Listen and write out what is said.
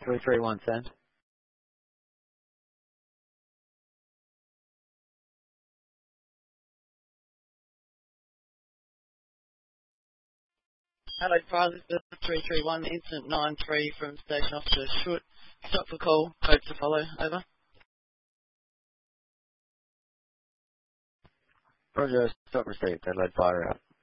331, send. Hello, Fire, this is 331, incident 93 from Station Officer Shoot. Stop for call, code to follow, over. Roger, stop receipt, Adelaide Fire out.